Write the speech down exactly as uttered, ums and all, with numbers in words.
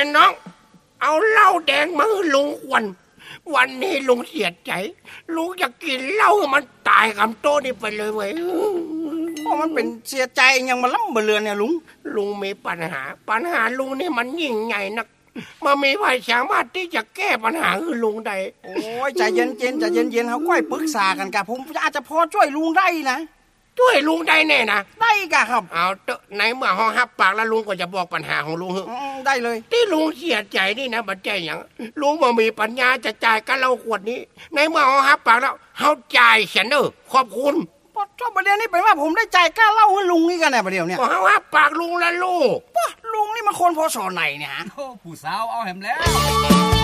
น้องเอาเหล้าแดงมาให้ลุงควันวันนี้ลุงเสียใจลุงจะกินเหล้ามันตายคำโตนี่ไปเลยเว้ยเพราะมันเป็นเสียใจยังมาล้ำเบลือเนี่ยลุงลุงมีปัญหาปัญหาลุงนี่มันยิ่งใหญ่นักมันมีใครสามารถที่จะแก้ปัญหาให้ลุงได้โอ้ยใจเย็นๆใจเย็นๆเขาค่อยปรึกษากันกับผมอาจจะพอช่วยลุงได้นะช่วยลุงได้แน่นะได้กะครับเอาเตอะในเมื่อห้องฮับปากแล้วลุงก็จะบอกปัญหาของลุงเหรอได้เลยที่ลุงเสียใจนี่นะบัดใจอย่างลุงมามีปัญญาจะจ่ายกันเหล้าขวดนี้ในเมื่อห้องฮับปากแล้วเฮาจ่ายฉันเด้อขอบคุณพอชอบประเด็นนี้เป็นว่าผมได้จ่ายค่าเหล้าให้ลุงนี่กันแน่ประเดี๋ยวเนี่ยก็เฮาฮับปากลุงละลูกลุงนี่มาคนพอสอไหนเนี่ยโอ้ผู้สาวเอาแหมแล้ว